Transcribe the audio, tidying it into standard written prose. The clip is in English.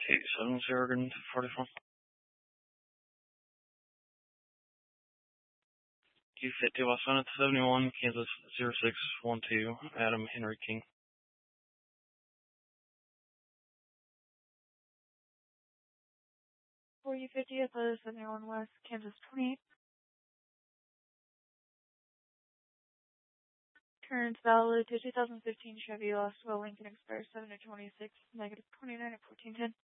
270 250 Los Angeles 71, Kansas 0612, Adam Henry King. For U50 at the 71 West, Kansas 28. Current valid to 2015 Chevy Lost Well Lincoln Express 7 to 26, negative 29 at 1410.